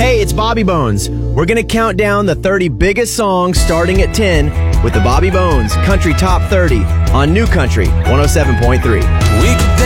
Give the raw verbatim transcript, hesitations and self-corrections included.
Hey, it's Bobby Bones. We're going to count down the thirty biggest songs starting at ten with the Bobby Bones Country Top thirty on New Country one oh seven point three. We